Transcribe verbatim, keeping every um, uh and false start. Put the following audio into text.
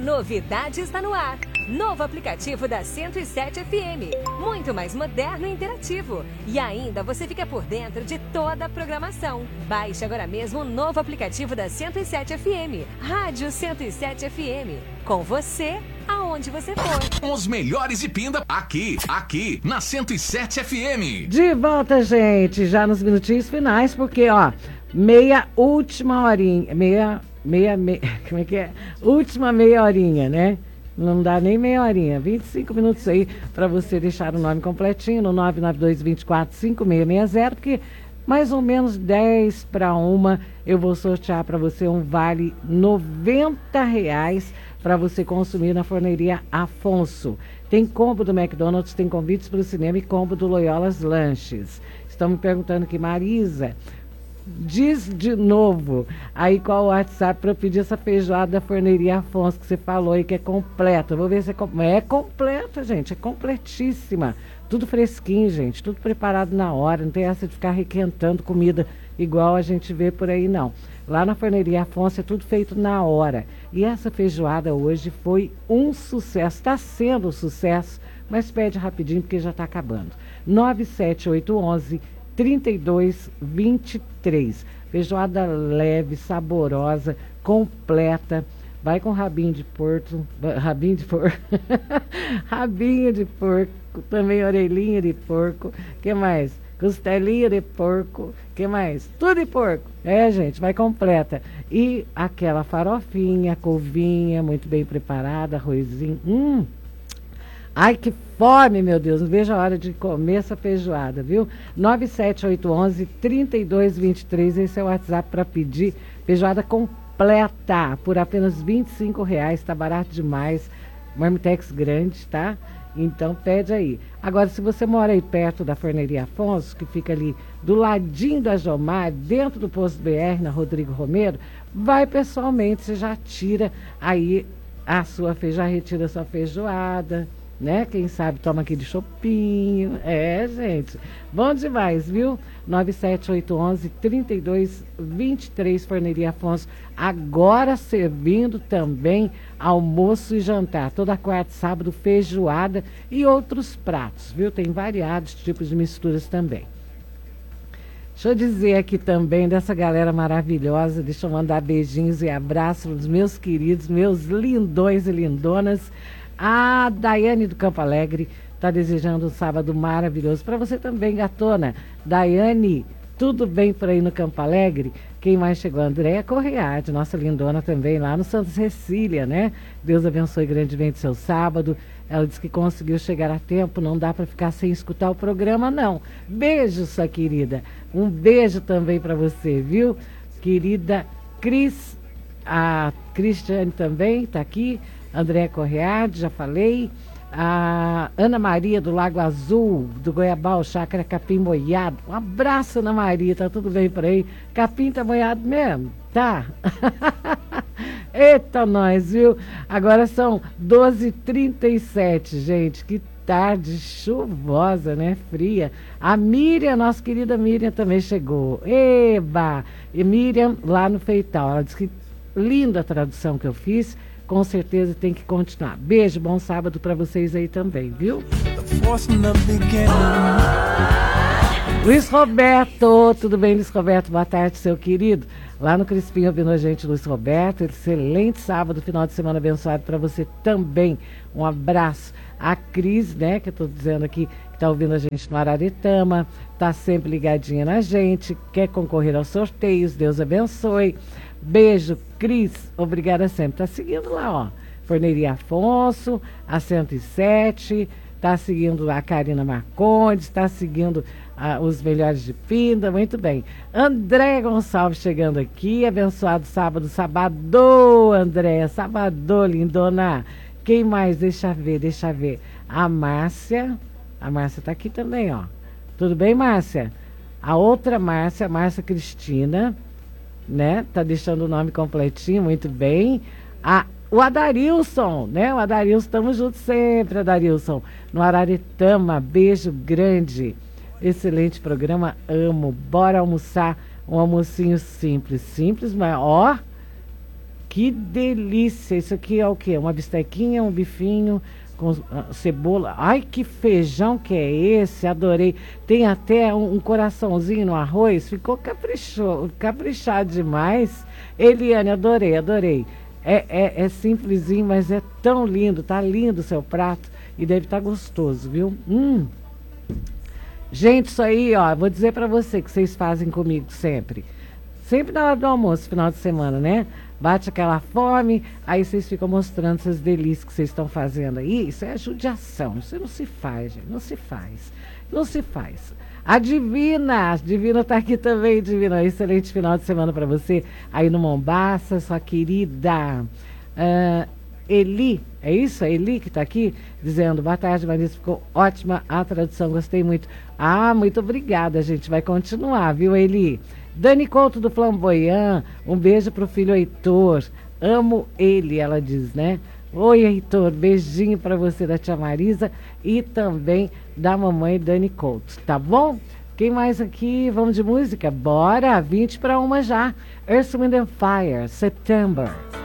novidade está no ar. Novo aplicativo da cento e sete F M. Muito mais moderno e interativo. E ainda você fica por dentro de toda a programação. Baixe agora mesmo o novo aplicativo da cento e sete F M. Rádio cento e sete F M. Com você, aonde você for. Os melhores de Pinda, aqui, aqui, na cento e sete F M. De volta, gente, já nos minutinhos finais, porque, ó, meia última horinha, meia, meia, meia, como é que é? Última meia horinha, né? Não dá nem meia horinha, vinte e cinco minutos aí para você deixar o nome completinho no nove nove dois, dois quatro, cinco seis seis zero, porque mais ou menos dez para uma eu vou sortear para você um vale noventa reais para você consumir na Forneria Afonso. Tem combo do McDonald's, tem convites para o cinema e combo do Loyolas Lanches. Estão me perguntando aqui, Marisa, diz de novo aí qual o WhatsApp para eu pedir essa feijoada da Forneria Afonso que você falou aí que é completa. Vou ver se é, com... é completa, gente, é completíssima. Tudo fresquinho, gente, tudo preparado na hora, não tem essa de ficar requentando comida igual a gente vê por aí, não. Lá na Forneria Afonso é tudo feito na hora. E essa feijoada hoje foi um sucesso, está sendo um sucesso, mas pede rapidinho porque já está acabando. nove sete oito um um, trinta e dois, vinte e três. Feijoada leve, saborosa, completa. Vai com rabinho de porco, rabinho de porco, rabinho de porco, também orelhinha de porco. Que mais? Costelinha de porco. Que mais? Tudo de porco. É, gente, vai completa. E aquela farofinha, couvinha, muito bem preparada, arrozinho. Hum! Ai, que fome, meu Deus. Não vejo a hora de comer essa feijoada, viu? nove sete oito um um, trinta e dois, vinte e três. Esse é o WhatsApp para pedir feijoada completa por apenas vinte e cinco reais. Tá barato demais. Marmitex grande, tá? Então pede aí. Agora, se você mora aí perto da Forneria Afonso, que fica ali do ladinho da Jomar, dentro do posto B R, na Rodrigo Romero, vai pessoalmente, você já tira aí a sua feijoada, já retira a sua feijoada, né? Quem sabe toma aquele chopinho. É, gente, bom demais, viu? nove sete oito um um, trinta e dois, vinte e três, Forneria Afonso. Agora servindo também almoço e jantar. Toda quarta e sábado, feijoada e outros pratos, viu? Tem variados tipos de misturas também. Deixa eu dizer aqui também dessa galera maravilhosa. Deixa eu mandar beijinhos e abraços para os meus queridos, meus lindões e lindonas. A Daiane do Campo Alegre está desejando um sábado maravilhoso. Para você também, gatona. Daiane, tudo bem por aí no Campo Alegre? Quem mais chegou? Andréa Correade, nossa lindona também, lá no Santa Cecília, né? Deus abençoe grandemente seu sábado. Ela disse que conseguiu chegar a tempo, não dá para ficar sem escutar o programa, não. Beijo, sua querida. Um beijo também para você, viu? Querida Cris, a Cristiane também está aqui. André Correade, já falei. A Ana Maria do Lago Azul, do Goiabal, Chácara Capim Moiado. Um abraço, Ana Maria, tá tudo bem por aí? Capim tá moiado mesmo? Tá. Eita, nós, viu? Agora são doze e trinta e sete, gente. Que tarde chuvosa, né? Fria. A Miriam, nossa querida Miriam, também chegou. Eba! E Miriam, lá no Feital. Ela disse que linda a tradução que eu fiz. Com certeza tem que continuar. Beijo, bom sábado para vocês aí também, viu? Luiz Roberto, tudo bem, Luiz Roberto? Boa tarde, seu querido. Lá no Crispim ouvindo a gente, Luiz Roberto. Excelente sábado, final de semana abençoado para você também. Um abraço. A Cris, né, que eu tô dizendo aqui, que tá ouvindo a gente no Araretama, tá sempre ligadinha na gente, quer concorrer aos sorteios, Deus abençoe. Beijo, Cris, obrigada sempre. Tá seguindo lá, ó, Forneria Afonso, a cento e sete, tá seguindo a Karina Marcondes, tá seguindo ah, os melhores de Pinda, muito bem. André Gonçalves chegando aqui, abençoado sábado, sabadô, André, sabadô, lindona. Quem mais? Deixa ver, deixa ver. A Márcia, a Márcia tá aqui também, ó. Tudo bem, Márcia? A outra Márcia, Márcia Cristina, né? Tá deixando o nome completinho, muito bem. A, o Adarilson, né? O Adarilson, estamos juntos sempre, Adarilson. No Araretama, beijo grande. Excelente programa, amo. Bora almoçar um almocinho simples. Simples, mas ó, Que delícia! Isso aqui é o quê? Uma bistequinha, um bifinho com uh, cebola. Ai, que feijão que é esse? Adorei. Tem até um, um coraçãozinho no arroz. Ficou caprichou, caprichado demais. Eliane, adorei, adorei. É, é, é simplesinho, mas é tão lindo. Tá lindo o seu prato. E deve estar gostoso, viu? Hum. Gente, isso aí, ó, vou dizer pra você que vocês fazem comigo sempre. Sempre na hora do almoço, final de semana, né? Bate aquela fome, aí vocês ficam mostrando essas delícias que vocês estão fazendo aí. Isso é judiação, isso não se faz, gente, não se faz, não se faz. A Divina, a Divina tá aqui também, Divina. Excelente final de semana para você aí no Mombaça, sua querida uh, Eli, é isso? A Eli que tá aqui dizendo, boa tarde, Marisa, ficou ótima a tradução, gostei muito. Ah, muito obrigada, gente, vai continuar, viu, Eli? Dani Couto do Flamboyant, um beijo pro filho Heitor, amo ele, ela diz, né? Oi, Heitor, beijinho pra você da tia Marisa e também da mamãe Dani Couto, tá bom? Quem mais aqui? Vamos de música? Bora, vinte para uma já. Earth, Wind and Fire, September.